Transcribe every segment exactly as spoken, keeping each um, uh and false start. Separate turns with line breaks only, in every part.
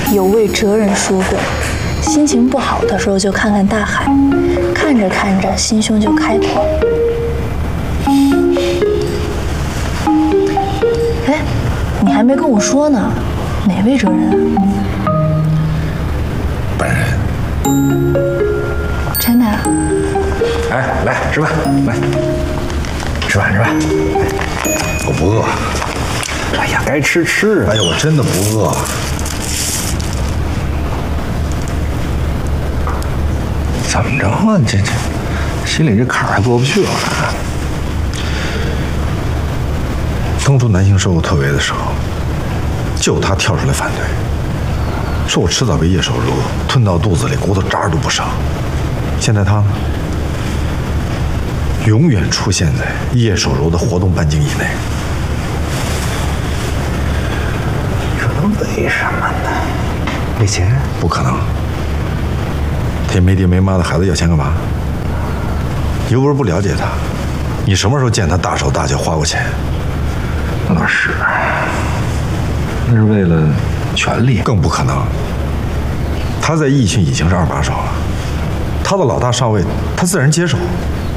有位哲人说过，心情不好的时候就看看大海，看着看着心胸就开阔。哎，你还没跟我说呢，哪位哲人啊？
本人。
真的啊？
哎，来吃饭，来吃饭吃饭。我不饿。哎呀，该吃吃。哎呀，我真的不饿。怎么着啊？这这心里这坎儿还过不去了。当初南星收购特维的时候，就他跳出来反对，说我迟早被叶守如吞到肚子里，骨头渣儿都不剩。现在他呢，永远出现在叶守如的活动半径以内。这都为什么呢？为钱？不可能。他也没爹没妈的孩子要钱干嘛？你又不是不了解他，你什么时候见他大手大脚花过钱？那倒是，那是为了权力，更不可能。他在义训已经是二把手了，他的老大上位，他自然接受。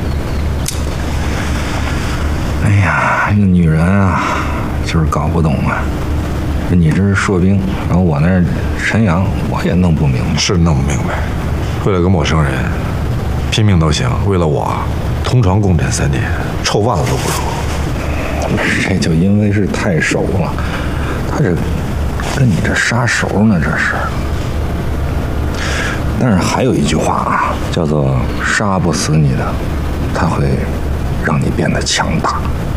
哎呀，这个女人啊，就是搞不懂啊。你这是硕兵，然后我那是陈阳，我也弄不明白。
是弄不明白，为了个陌生人，拼命都行。为了我，同床共枕三年，臭袜子都不如。
这就因为是太熟了，他这跟你这杀熟呢，这是。但是还有一句话啊，叫做“杀不死你的，他会让你变得强大”。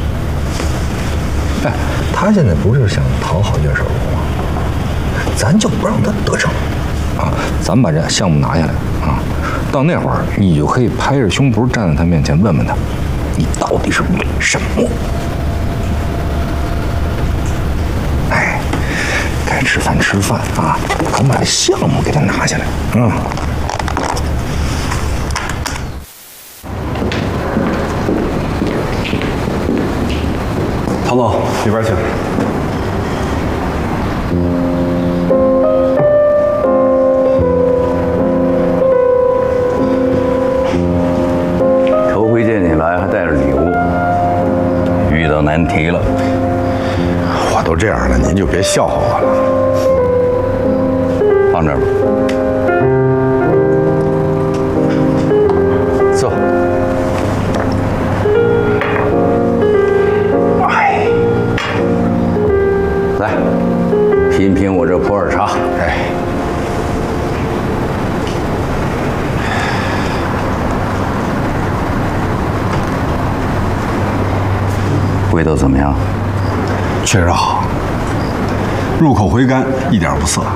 哎，他现在不是想讨好叶守如吗？咱就不让他得逞啊！咱们把这项目拿下来啊，到那会儿你就可以拍着胸脯站在他面前，问问他，你到底是为什么？哎，该吃饭吃饭啊！咱把这项目给他拿下来啊！
唐总，里边请。
头回见你来还带着礼物，遇到难题了。
我都这样了，您就别笑话我了。
放这儿吧。坐。哎，来，品品我这普洱茶。
哎，
味道怎么样？
确实好，入口回甘，一点不涩。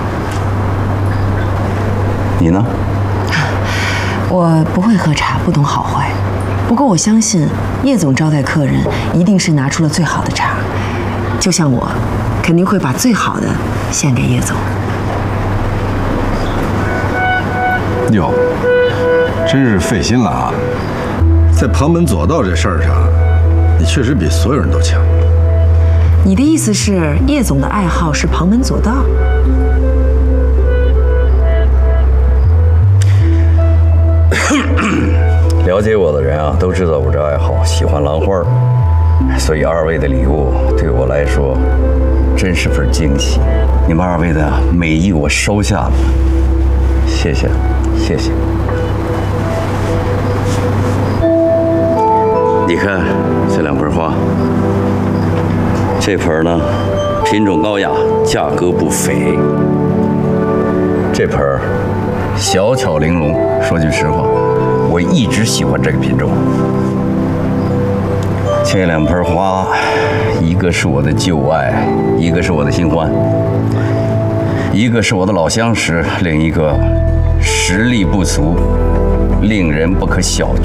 你呢？
我不会喝茶，不懂好坏。不过我相信叶总招待客人一定是拿出了最好的茶，就像我，肯定会把最好的献给叶总。
哟，真是费心了啊！在旁门左道这事儿上，你确实比所有人都强。
你的意思是叶总的爱好是旁门左道？
了解我的人啊，都知道我这爱好，喜欢兰花，所以二位的礼物对我来说真是份惊喜。你们二位的美意我收下了，谢谢，谢谢。你看这两盆花，这盆呢品种高雅，价格不菲。这盆小巧玲珑，说句实话，我一直喜欢这个品种。这两盆花，一个是我的旧爱，一个是我的新欢，一个是我的老相识，另一个实力不俗，令人不可小觑。